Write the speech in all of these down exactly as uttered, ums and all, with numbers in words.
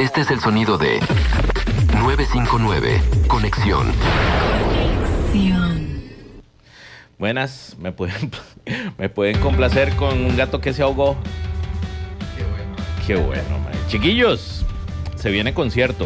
Este es el sonido de nueve cinco nueve, Conexión. Conexión. Buenas, ¿me pueden, me pueden complacer con un gato que se ahogó? Qué bueno. Qué bueno, man. Chiquillos, se viene concierto.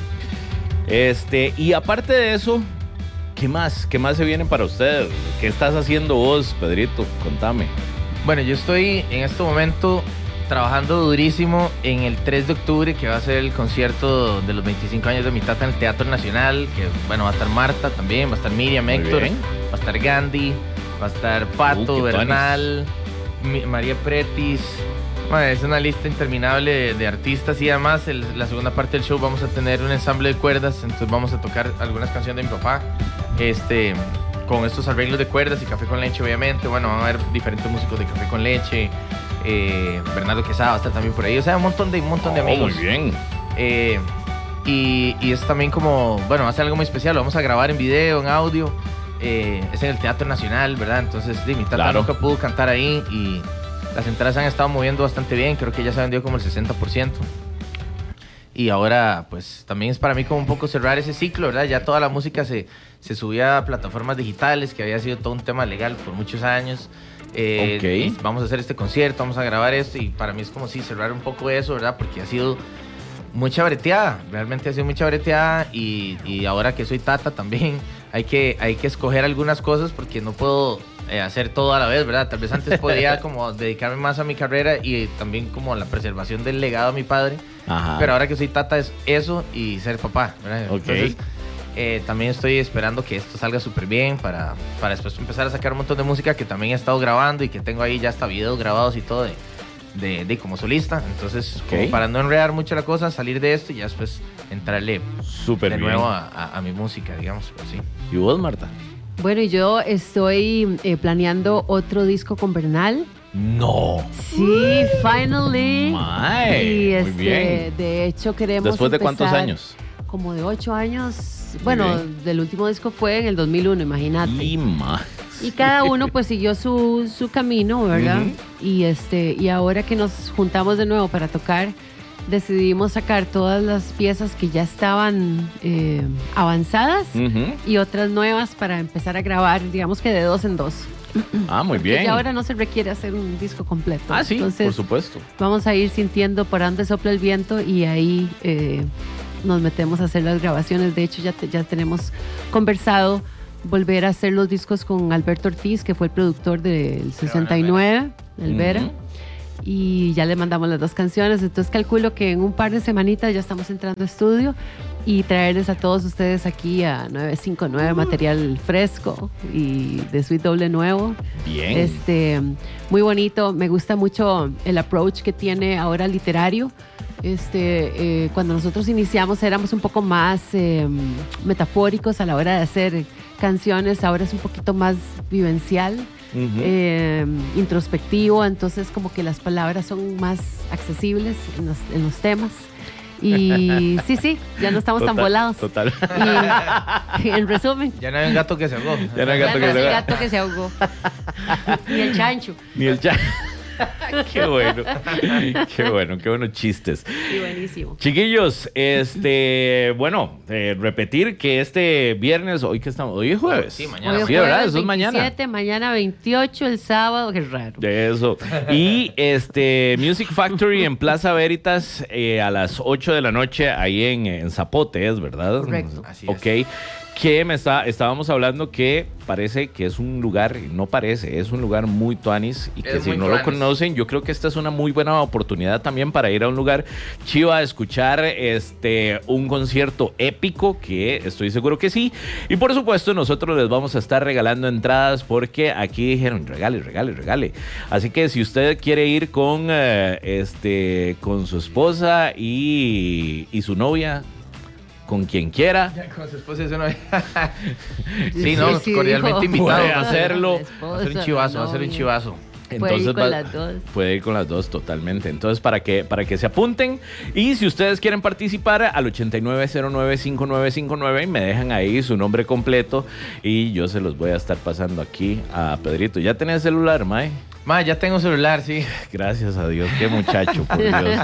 Este, y aparte de eso, ¿qué más? ¿Qué más se viene para usted? ¿Qué estás haciendo vos, Pedrito? Contame. Bueno, yo estoy en este momento trabajando durísimo en el tres de octubre, que va a ser el concierto de los veinticinco años de mi tata en el Teatro Nacional, que bueno, va a estar Marta también, va a estar Miriam, Muy Héctor, bien. va a estar Gandhi, va a estar Pato, Uh, qué Bernal, Mi- María Pretis. Bueno, es una lista interminable de, de artistas y además el- la segunda parte del show vamos a tener un ensamble de cuerdas, entonces vamos a tocar algunas canciones de mi papá, este, con estos arreglos de cuerdas y Café con Leche, obviamente. Bueno, van a haber diferentes músicos de Café con Leche, eh, Bernardo Quesada va a estar también por ahí, o sea, un montón de, un montón de Oh, amigos. muy bien. Eh, y, y es también como, bueno, va a ser algo muy especial, lo vamos a grabar en video, en audio, eh, es en el Teatro Nacional, ¿verdad? Entonces, sí, mi tata Claro. nunca pudo cantar ahí y las entradas se han estado moviendo bastante bien, creo que ya se ha vendido como el sesenta por ciento. Y ahora, pues, también es para mí como un poco cerrar ese ciclo, ¿verdad? Ya toda la música se, se subía a plataformas digitales, que había sido todo un tema legal por muchos años. Eh, Ok. Vamos a hacer este concierto, vamos a grabar esto, y para mí es como si cerrar un poco eso, ¿verdad? Porque ha sido mucha breteada, realmente ha sido mucha breteada, y, y ahora que soy tata también hay que, hay que escoger algunas cosas porque no puedo eh, hacer todo a la vez, ¿verdad? Tal vez antes podía como dedicarme más a mi carrera y también como a la preservación del legado de mi padre, Ajá. pero ahora que soy tata es eso y ser papá, ¿verdad? Ok. Entonces, eh, también estoy esperando que esto salga súper bien para, para después empezar a sacar un montón de música que también he estado grabando y que tengo ahí ya hasta videos grabados y todo de, de, de como solista. Entonces, Ok. como para no enredar mucho la cosa, salir de esto y ya después entrarle Súper de bien. nuevo a, a- a mi música, digamos, pues sí. ¿Y vos, Marta? Bueno, y yo estoy eh, planeando otro disco con Bernal. No. Sí, finally. Mae, y muy este, bien. de hecho queremos ¿Después de cuántos empezar años? Como de ocho años. Bueno, bien. del último disco fue en el dos mil uno, imagínate. Y más. Y cada uno pues siguió su, su camino, ¿verdad? Ujú. Y este y ahora que nos juntamos de nuevo para tocar, decidimos sacar todas las piezas que ya estaban eh, avanzadas Ujú. y otras nuevas para empezar a grabar, digamos que de dos en dos. Ah, muy Porque bien. ya ahora no se requiere hacer un disco completo. Ah, sí, Entonces, por supuesto. vamos a ir sintiendo por dónde sopla el viento y ahí eh, nos metemos a hacer las grabaciones. De hecho, ya, te- ya tenemos conversado volver a hacer los discos con Alberto Ortiz, que fue el productor del sesenta y nueve, el Vera. Ujú. Y ya le mandamos las dos canciones. Entonces calculo que en un par de semanitas ya estamos entrando a estudio y traerles a todos ustedes aquí a nueve cinco nueve material fresco y de suite doble nuevo. Bien. Este, muy bonito, me gusta mucho el approach que tiene ahora literario. Este, eh, cuando nosotros iniciamos éramos un poco más eh, metafóricos a la hora de hacer canciones, ahora es un poquito más vivencial, Ujú. eh, introspectivo, entonces como que las palabras son más accesibles en los, en los temas. Y sí, sí, ya no estamos tan Total, volados. Total. Y, en resumen, Ya no hay un gato que se ahogó. Ya no hay gato ya que no se es el vea. gato que se ahogó. Ni el chancho. Ni el chat. Qué bueno. Qué bueno, qué buenos chistes. Sí, buenísimo. Chiquillos, este, bueno, eh, repetir que este viernes, hoy que estamos, hoy es jueves. Sí, mañana. Hoy Sí, jueves ¿verdad? Eso es mañana. veintisiete, mañana veintiocho, el sábado, qué raro. De eso. Y este Music Factory en Plaza Veritas eh, a las ocho de la noche ahí en, en Zapote, ¿es verdad? Correcto. Así es. Ok. Que me está, estábamos hablando que parece que es un lugar, no parece, es un lugar muy tuanis y que Es si muy no lo tuanis. conocen, yo creo que esta es una muy buena oportunidad también para ir a un lugar chivo a escuchar este, un concierto épico, que estoy seguro que sí. Y por supuesto nosotros les vamos a estar regalando entradas porque aquí dijeron regale, regale, regale. Así que si usted quiere ir con, eh, este, con su esposa y, y su novia, con quien quiera, Ya con su esposa eso no hay. Sí, Sí, no, sí, cordialmente dijo. invitado. Puede hacerlo. La esposa, Va a ser un chivazo, va a ser un la novia. chivazo. Puede ir con va- las dos. Puede ir con las dos totalmente. Entonces, para que, para que se apunten. Y si ustedes quieren participar, al ochenta y nueve cero nueve cinco nueve cinco nueve y me dejan ahí su nombre completo. Y yo se los voy a estar pasando aquí a Pedrito. ¿Ya tenés celular, Mae? Ma, ya tengo celular, sí. Gracias a Dios. Qué muchacho, por Dios.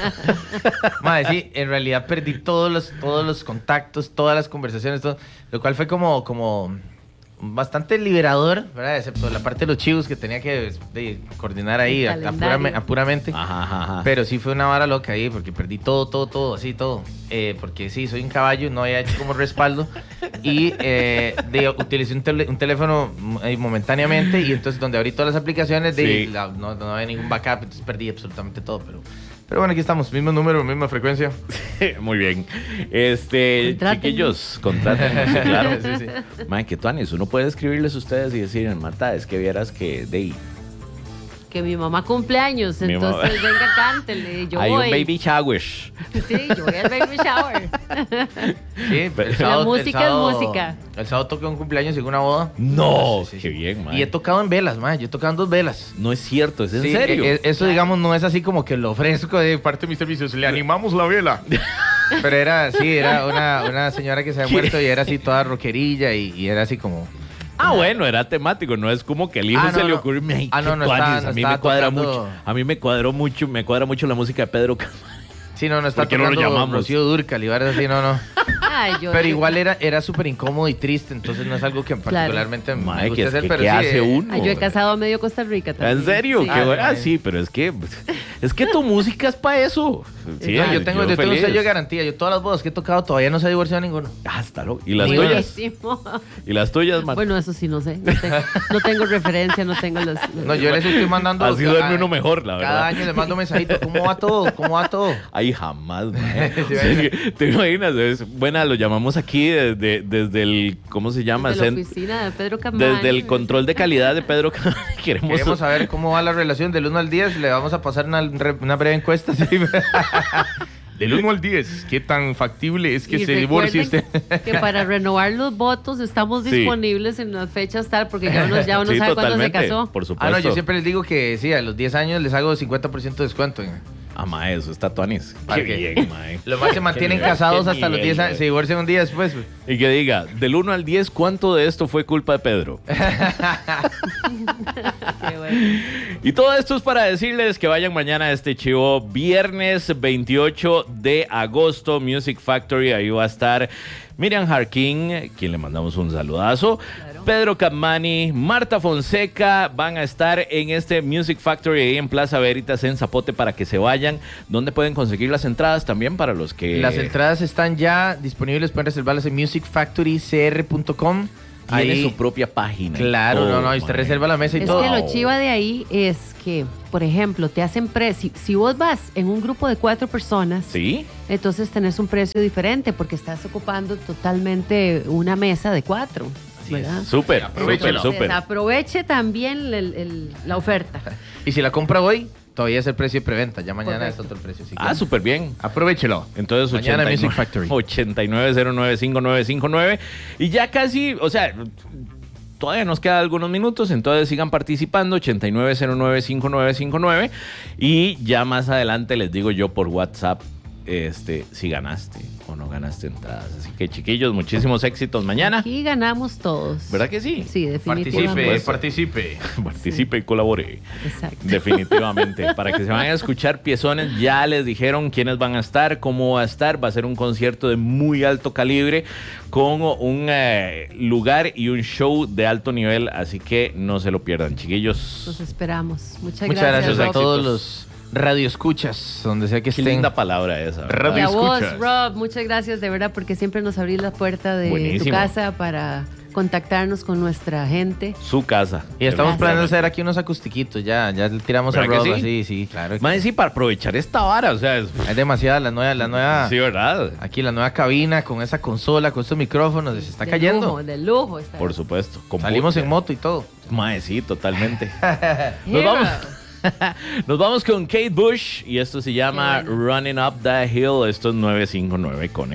Ma, sí, en realidad perdí todos los, todos los contactos, todas las conversaciones, todo, lo cual fue como, como bastante liberador, ¿verdad? Excepto la parte de los chivos que tenía que de, coordinar ahí El a- calendario. apurame- apuramente. Ajá, ajá, ajá. Pero sí fue una vara loca ahí, porque perdí todo, todo, todo, así, todo. Eh, porque sí, soy un caballo, no había hecho como respaldo. Y eh, de, utilicé un, tele- un teléfono eh, momentáneamente, y entonces donde abrí todas las aplicaciones, de, Sí. la- no, no había ningún backup, entonces perdí absolutamente todo. Pero, pero bueno, aquí estamos, mismo número, misma frecuencia. Muy bien. Este, Contrátenme. chiquillos, contrátenos, sí, claro. Sí, sí. Mae, que tuanis, uno puede escribirles a ustedes y decir, Marta, es que vieras que de ahí Que mi mamá cumpleaños, Mi mamá. entonces venga, cántele. Yo hay voy. un baby shower. Sí, yo voy al baby shower. Sí, Pero- el sábado- música el es sábado- música. El sábado toqué un cumpleaños y una boda. No, Sí, sí, qué sí. bien, mae. Y he tocado en velas, man. Yo he tocado en dos velas. No es cierto, es en Sí, serio. e- Eso, digamos, no es así como que lo ofrezco de parte de mis servicios. Le animamos la vela. Pero era, sí, era una, una señora que se había ¿Qué? muerto y era así toda rockerilla y, y era así como... Ah, bueno, era temático, no es como que al hijo Ah, no, se le no. ocurrió. Ay, Ah, qué no, no tuanis, estaba- no a mí estaba me cuadra tocando- mucho. A mí me cuadró mucho, me cuadra mucho la música de Pedro Camargo. Sí, no, no está ¿Por qué no lo tocando llamamos? Rocío Dúrcal y varas así, no, no. Ay, yo, Pero igual era era súper incómodo y triste, entonces no es algo que particularmente me Mae, gusta que es hacer, que, pero ¿qué sí, hace eh, uno? Ay, yo he casado a medio Costa Rica también. ¿En serio? Sí. Qué Ah, bueno. Ah, no, sí, pero es que es que tu música es para eso. Sí, No, yo tengo, yo tengo un feliz. sello de garantía. Yo todas las bodas que he tocado todavía no se ha divorciado ninguno. Hasta luego. ¿Y las Ni tuyas? Buenísimo. ¿Y las tuyas, Marta? Bueno, eso sí, no sé. No, te- no tengo referencia, no tengo los... los- No, yo les estoy mandando... Así duerme ah, uno mejor, la verdad. Cada año les mando un mensajito. ¿Cómo va todo? ¿Cómo va todo? Ay, jamás, mae. Sí, Sí, es que, ¿te imaginas? Es, buena, lo llamamos aquí desde, desde el, ¿cómo se llama? de la Cent- oficina de Pedro Camargo. desde el control de calidad de Pedro Camargo. Queremos, Queremos saber cómo va la relación del uno al diez. Le vamos a pasar una, re- una breve encuesta. ¿Sí? Del uno al diez, ¿qué tan factible es que Y se divorcie usted? recuerden que para renovar los votos estamos Sí. disponibles en las fechas tal, porque ya uno, ya uno Sí, sabe cuándo se totalmente, casó. por Ah, supuesto. no, yo siempre les digo que sí, a los diez años les hago cincuenta por ciento de descuento. Ah, mae, eso está tuanis. ¿Para Qué qué? bien, mae. Lo más se mantienen nivel, casados qué hasta los nivel, diez años, mae. se divorcian un día después. Y que diga, del uno al diez, ¿cuánto de esto fue culpa de Pedro? Qué bueno. Y todo esto es para decirles que vayan mañana a este chivo, viernes veintiocho de agosto, Music Factory. Ahí va a estar Miriam Harkin, quien le mandamos un saludazo. Claro. Pedro Capmani, Marta Fonseca van a estar en este Music Factory ahí en Plaza Veritas en Zapote para que se vayan. ¿Dónde pueden conseguir las entradas también para los que... Las entradas están ya disponibles, pueden reservarlas en music factory c r punto com. Tiene Ahí, su propia página. y claro, todo, no, no, y usted mae. reserva la mesa y Es todo. que lo chiva de ahí es que, por ejemplo, te hacen precio. Si, si vos vas en un grupo de cuatro personas, ¿Sí? entonces tenés un precio diferente porque estás ocupando totalmente una mesa de cuatro. ¿verdad? Súper, súper, Aprovechelo. Entonces, súper. aproveche también el- el- la oferta. Y si la compra hoy, todavía es el precio de preventa. Ya mañana Correcto. es otro precio. así que Ah, súper bien. aprovechelo. Entonces, Mañana ochenta y nueve, Music Factory. ochenta y nueve cero nueve cinco nueve cinco nueve. Y ya casi, o sea, todavía nos quedan algunos minutos, entonces sigan participando, ochenta y nueve cero nueve cinco nueve cinco nueve. Y ya más adelante les digo yo por WhatsApp este, si ganaste o no ganaste entradas. Así que, chiquillos, muchísimos éxitos mañana. Aquí ganamos todos. ¿Verdad que sí? Sí, definitivamente. Participe, participe. Participe y colabore. Exacto. Definitivamente. Para que se vayan a escuchar piezones, ya les dijeron quiénes van a estar, cómo va a estar. Va a ser un concierto de muy alto calibre con un eh, lugar y un show de alto nivel. Así que no se lo pierdan, chiquillos. Los esperamos. Muchas, Muchas gracias, a Rob. todos los radioescuchas, donde sea que Qué estén. linda palabra esa. ¿verdad? Radio Y a vos, escuchas. Rob, muchas gracias de verdad porque siempre nos abrís la puerta de Buenísimo. tu casa para contactarnos con nuestra gente. Su casa. Y estamos Gracias. planeando hacer aquí unos acustiquitos, ya, ya le tiramos a ¿Verdad que Rob, sí? sí, sí, claro. Más sí, para aprovechar esta vara, o sea, es- Es demasiada la nueva, la nueva, sí, ¿verdad? aquí la nueva cabina con esa consola, con estos micrófonos, se está De cayendo. lujo, de lujo. está. Por supuesto. con Salimos vodka. en moto y todo. Mae, sí, totalmente. Nos Hero. vamos. Nos vamos con Kate Bush y esto se llama Qué bueno. Running Up the Hill. Esto es nueve cinco nueve con